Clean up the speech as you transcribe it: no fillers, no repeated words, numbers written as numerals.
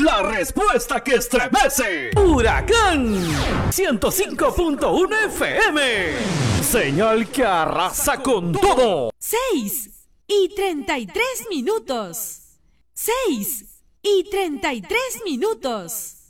La respuesta que estremece. Huracán 105.1 FM. Señal que arrasa con todo. 6:33. 6:33.